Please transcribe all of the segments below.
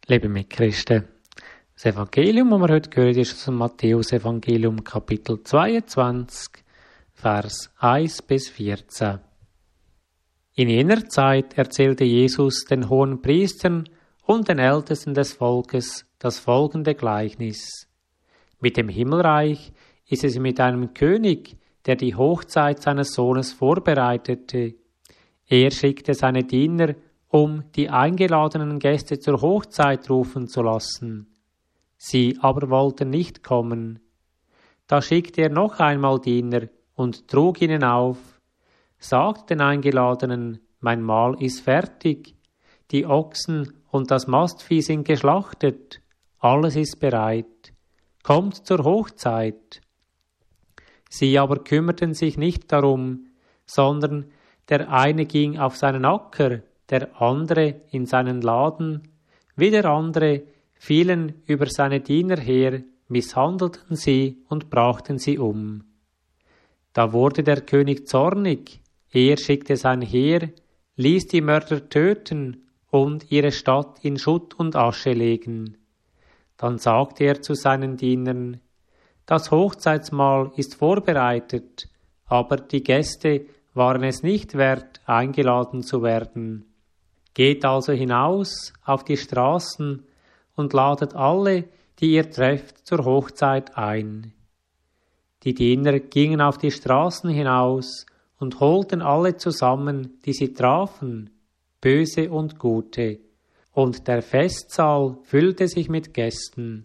Liebe Mitchristen, das Evangelium, das wir heute hören, ist aus dem Matthäus-Evangelium, Kapitel 22, Vers 1 bis 14. In jener Zeit erzählte Jesus den hohen Priestern und den Ältesten des Volkes das folgende Gleichnis. Mit dem Himmelreich ist es mit einem König, der die Hochzeit seines Sohnes vorbereitete. Er schickte seine Diener, um die eingeladenen Gäste zur Hochzeit rufen zu lassen. Sie aber wollten nicht kommen. Da schickte er noch einmal Diener und trug ihnen auf: Sagt den Eingeladenen, mein Mahl ist fertig, die Ochsen und das Mastvieh sind geschlachtet, alles ist bereit, kommt zur Hochzeit. Sie aber kümmerten sich nicht darum, sondern der eine ging auf seinen Acker, der andere in seinen Laden, wie der andere fielen über seine Diener her, misshandelten sie und brachten sie um. Da wurde der König zornig, er schickte sein Heer, ließ die Mörder töten und ihre Stadt in Schutt und Asche legen. Dann sagte er zu seinen Dienern: Das Hochzeitsmahl ist vorbereitet, aber die Gäste waren es nicht wert, eingeladen zu werden. Geht also hinaus auf die Straßen und ladet alle, die ihr trefft, zur Hochzeit ein. Die Diener gingen auf die Straßen hinaus und holten alle zusammen, die sie trafen, Böse und Gute, und der Festsaal füllte sich mit Gästen.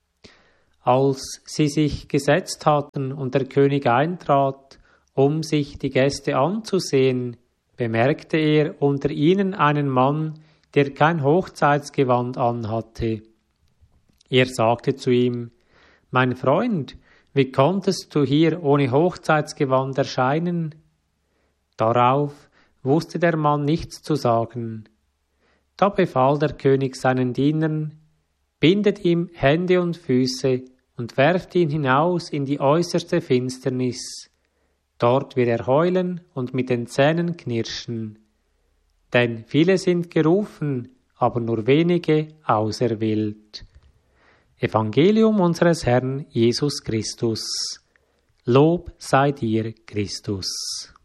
Als sie sich gesetzt hatten und der König eintrat, um sich die Gäste anzusehen, bemerkte er unter ihnen einen Mann, der kein Hochzeitsgewand anhatte. Er sagte zu ihm: Mein Freund, wie konntest du hier ohne Hochzeitsgewand erscheinen? Darauf wusste der Mann nichts zu sagen. Da befahl der König seinen Dienern: Bindet ihm Hände und Füße und werft ihn hinaus in die äußerste Finsternis. Dort wird er heulen und mit den Zähnen knirschen. Denn viele sind gerufen, aber nur wenige auserwählt. Evangelium unseres Herrn Jesus Christus. Lob sei dir, Christus.